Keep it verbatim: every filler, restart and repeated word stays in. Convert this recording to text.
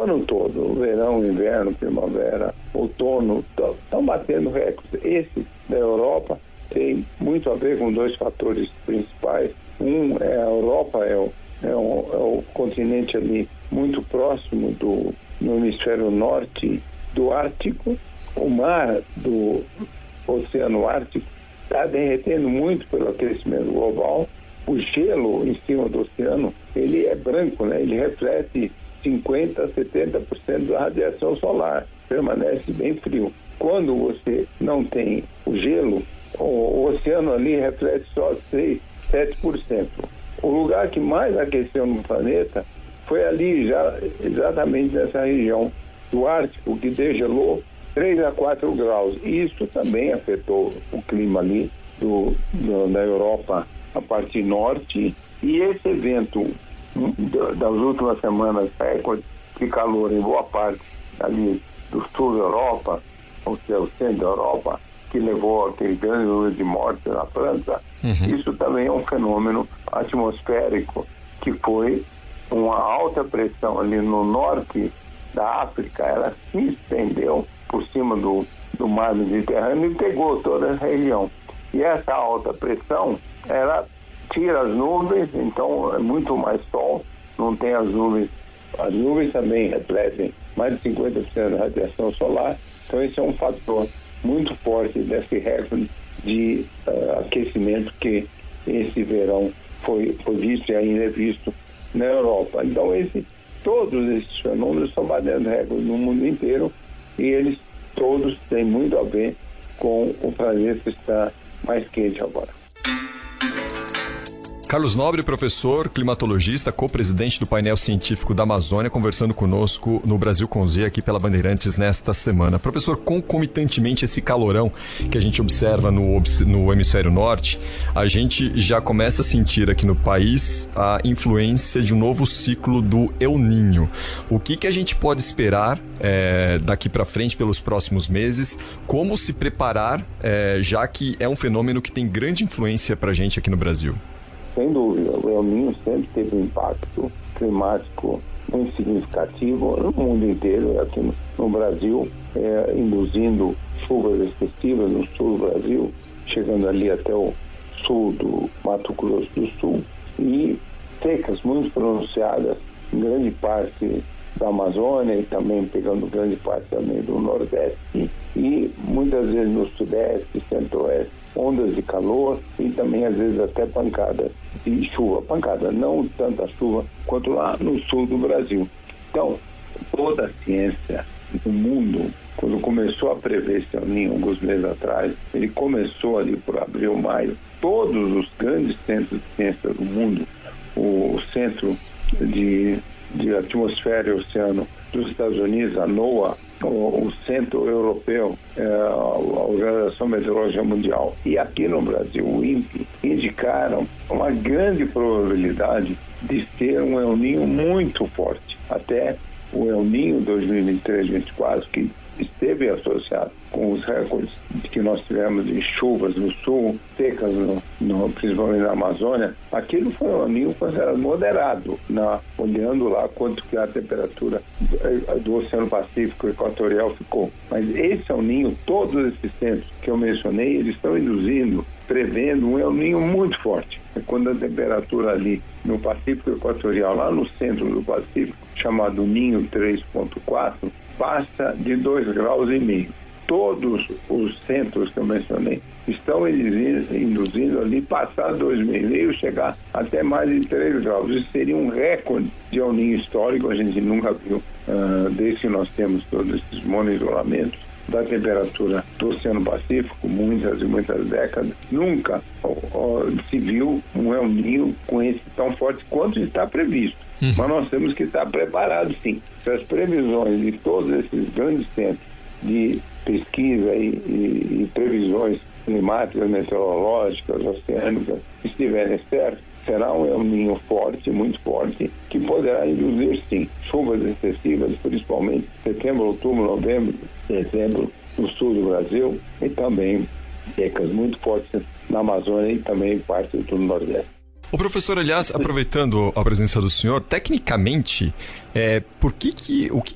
ano todo, verão, inverno, primavera, outono, estão batendo recordes. Esse da Europa tem muito a ver com dois fatores principais. Um é a Europa, é o, é o, é o continente ali muito próximo do no hemisfério norte do Ártico. O mar do Oceano Ártico está derretendo muito pelo aquecimento global. O gelo em cima do oceano, ele é branco, né? Ele reflete cinquenta por cento, setenta por cento da radiação solar, permanece bem frio. Quando você não tem o gelo, o, o oceano ali reflete só seis, sete por cento. O lugar que mais aqueceu no planeta foi ali, já, exatamente nessa região do Ártico, que degelou três a quatro graus. Isso também afetou o clima ali do, do, da Europa, a parte norte. E esse evento das últimas semanas, recorde de calor em boa parte ali do sul da Europa, ou seja, o centro da Europa, que levou aquele grande número de mortes na França, uhum. Isso também é um fenômeno atmosférico, que foi uma alta pressão ali no norte da África. Ela se estendeu por cima do, do mar Mediterrâneo e pegou toda a região. E essa alta pressão, ela tira as nuvens, então é muito mais sol, não tem as nuvens. As nuvens também refletem mais de cinquenta por cento da radiação solar, então esse é um fator muito forte desse recorde de uh, aquecimento que esse verão foi, foi visto e ainda é visto na Europa. Então esse, todos esses fenômenos estão batendo recorde no mundo inteiro e eles todos têm muito a ver com o planeta estar mais quente agora. Carlos Nobre, professor, climatologista, co-presidente do painel científico da Amazônia, conversando conosco no Brasil com Z aqui pela Bandeirantes nesta semana. Professor, concomitantemente esse calorão que a gente observa no, no hemisfério norte, a gente já começa a sentir aqui no país a influência de um novo ciclo do El Niño. O que, que a gente pode esperar é, daqui para frente pelos próximos meses? Como se preparar, é, já que é um fenômeno que tem grande influência para a gente aqui no Brasil? Sem dúvida, o El Niño sempre teve um impacto climático muito significativo no mundo inteiro, aqui no, no Brasil, é, induzindo chuvas excessivas no sul do Brasil, chegando ali até o sul do Mato Grosso do Sul, e secas muito pronunciadas em grande parte da Amazônia e também pegando grande parte também do Nordeste e muitas vezes no Sudeste, Centro-Oeste, ondas de calor e também às vezes até pancadas de chuva. Pancada, não tanta chuva quanto lá no sul do Brasil. Então, toda a ciência do mundo, quando começou a prever esse El Niño alguns meses atrás, ele começou ali por abril, maio, todos os grandes centros de ciência do mundo, o Centro de, de Atmosfera e Oceano dos Estados Unidos, a NOAA, o, o Centro Europeu, é, a Organização Meteorológica Mundial, e aqui no Brasil, o INPE, indicaram uma grande probabilidade de ser um El Niño muito forte. Até o El Niño dois mil e vinte e três, dois mil e vinte e quatro, que esteve associado com os recordes que nós tivemos de chuvas no sul, secas, no, no, principalmente na Amazônia, aquilo foi um El Niño considerado moderado, na, olhando lá quanto que a temperatura do, do Oceano Pacífico Equatorial ficou. Mas esse El Niño, todos esses centros que eu mencionei, eles estão induzindo, prevendo um El Niño muito forte. É quando a temperatura ali no Pacífico Equatorial, lá no centro do Pacífico, chamado Ninho três ponto quatro, passa de dois graus e meio. Todos os centros que eu mencionei estão induzindo, induzindo ali passar dois graus e meio, chegar até mais de três graus. Isso seria um recorde de El Niño histórico, a gente nunca viu, uh, desde que nós temos todos esses monitoramentos da temperatura do Oceano Pacífico, muitas e muitas décadas. Nunca ó, ó, se viu um El Niño com esse tão forte quanto está previsto. Uhum. Mas nós temos que estar preparados, sim. Se as previsões de todos esses grandes centros de pesquisa e, e, e previsões climáticas, meteorológicas, oceânicas estiverem certas, será um El Niño forte, muito forte, que poderá induzir, sim, chuvas excessivas, principalmente setembro, outubro, novembro, dezembro, no sul do Brasil, e também secas muito fortes na Amazônia e também parte do Nordeste. O professor, aliás, aproveitando a presença do senhor, tecnicamente, é, por que que, o que